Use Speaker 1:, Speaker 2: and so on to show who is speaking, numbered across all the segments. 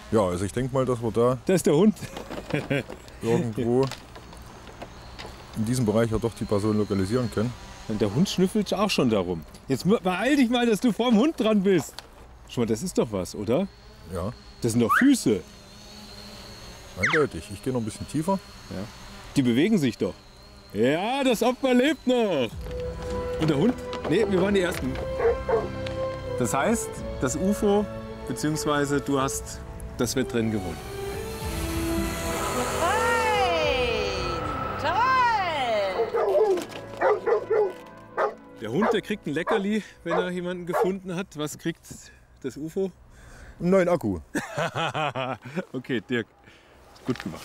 Speaker 1: Ja, also ich denke mal, dass wir da
Speaker 2: Da ist der Hund.
Speaker 1: irgendwo in diesem Bereich ja doch die Person lokalisieren können.
Speaker 2: Und der Hund schnüffelt auch schon darum. Jetzt beeil dich mal, dass du vor dem Hund dran bist. Schau mal, das ist doch was, oder?
Speaker 1: Ja,
Speaker 2: Das sind doch Füße.
Speaker 1: eindeutig. Ich gehe noch ein bisschen tiefer.
Speaker 2: Ja. Die bewegen sich doch. Ja, das Opfer lebt noch. Und der Hund? Nee, wir waren die Ersten. Das heißt, das UFO, beziehungsweise du hast das Wettrennen gewonnen. Der Hund, der kriegt ein Leckerli, wenn er jemanden gefunden hat. Was kriegt das UFO?
Speaker 1: Einen neuen Akku.
Speaker 2: Okay, Dirk. Gut gemacht.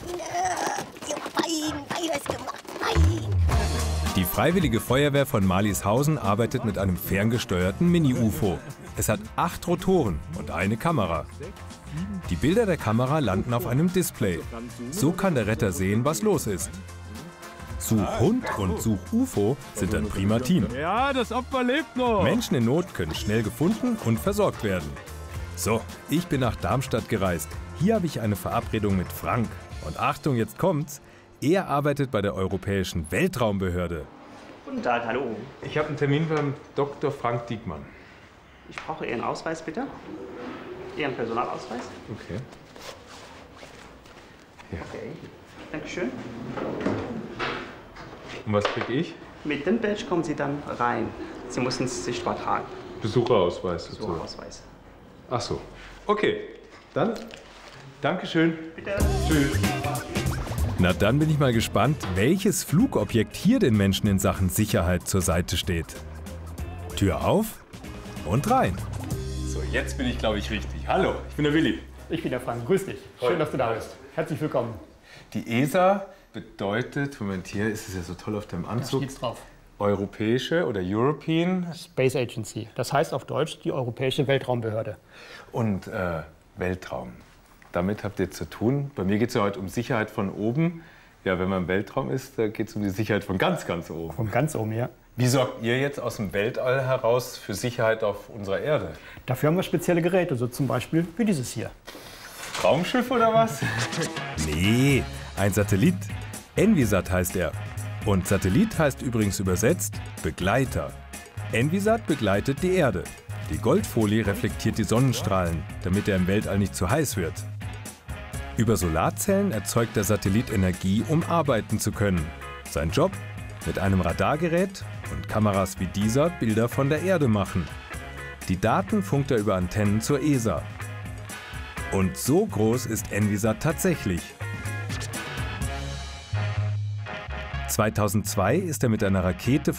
Speaker 3: Die Freiwillige Feuerwehr von Marlishausen arbeitet mit einem ferngesteuerten Mini-UFO. Es hat 8 Rotoren und eine Kamera. Die Bilder der Kamera landen auf einem Display. So kann der Retter sehen, was los ist. Suchhund und Such-UFO sind ein prima Team.
Speaker 2: Ja, das Opfer lebt noch.
Speaker 3: Menschen in Not können schnell gefunden und versorgt werden. So, ich bin nach Darmstadt gereist. Hier habe ich eine Verabredung mit Frank. Und Achtung, jetzt kommt's. Er arbeitet bei der Europäischen Weltraumbehörde.
Speaker 4: Guten Tag, hallo.
Speaker 3: Ich habe einen Termin beim Dr. Frank Diekmann.
Speaker 4: Ich brauche Ihren Ausweis, bitte. Ihren Personalausweis.
Speaker 3: Okay. Ja.
Speaker 4: Okay, Dankeschön.
Speaker 3: Und was kriege ich?
Speaker 4: Mit dem Badge kommen Sie dann rein. Sie müssen es sichtbar tragen.
Speaker 3: Besucherausweis.
Speaker 4: Besucherausweis.
Speaker 3: Ach so. Okay, dann Dankeschön.
Speaker 4: Bitte.
Speaker 3: Tschüss. Na, dann bin ich mal gespannt, welches Flugobjekt hier den Menschen in Sachen Sicherheit zur Seite steht. Tür auf und rein. So, jetzt bin ich, glaube ich, richtig. Hallo, ich bin der Willi.
Speaker 5: Ich bin der Frank. Grüß dich. Schön, dass du da bist. Herzlich willkommen.
Speaker 3: Die ESA bedeutet, Moment, hier ist es ja so toll auf deinem
Speaker 5: Da
Speaker 3: Anzug,
Speaker 5: steht's drauf.
Speaker 3: Europäische oder European
Speaker 5: Space Agency. Das heißt auf Deutsch die Europäische Weltraumbehörde.
Speaker 3: und Weltraum. Damit habt ihr zu tun. Bei mir geht es ja heute um Sicherheit von oben. Ja, wenn man im Weltraum ist, da geht es um die Sicherheit von ganz, ganz oben.
Speaker 5: Von ganz oben her.
Speaker 3: Wie sorgt ihr jetzt aus dem Weltall heraus für Sicherheit auf unserer Erde?
Speaker 5: Dafür haben wir spezielle Geräte, so zum Beispiel wie dieses hier.
Speaker 3: Raumschiff oder was? Nee, ein Satellit. Envisat heißt er. Und Satellit heißt übrigens übersetzt Begleiter. Envisat begleitet die Erde. Die Goldfolie reflektiert die Sonnenstrahlen, damit er im Weltall nicht zu heiß wird. Über Solarzellen erzeugt der Satellit Energie, um arbeiten zu können. Sein Job? Mit einem Radargerät und Kameras wie dieser Bilder von der Erde machen. Die Daten funkt er über Antennen zur ESA. Und so groß ist Envisat tatsächlich. 2002 ist er mit einer Rakete